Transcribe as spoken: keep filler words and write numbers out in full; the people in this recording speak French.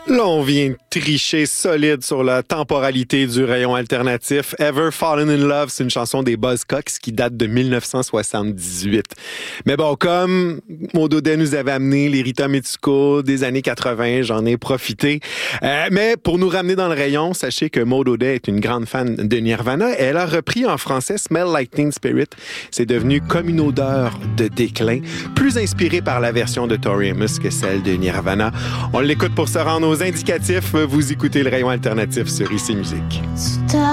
Là, on vient de tricher solide sur la temporalité du rayon alternatif. Ever Fallen in Love, c'est une chanson des Buzzcocks qui date de dix-neuf cent soixante-dix-huit. Mais bon, comme Maud Audet nous avait amené les Rita Mitsuko des années quatre-vingts, j'en ai profité. Euh, mais pour nous ramener dans le rayon, sachez que Maud Audet est une grande fan de Nirvana. Elle a repris en français Smell Like Teen Spirit. C'est devenu comme une odeur de déclin, plus inspirée par la version de Tori Amos que celle de Nirvana. On l'écoute pour se rendre aux indicatifs. Vous écoutez le rayon alternatif sur I C Musique.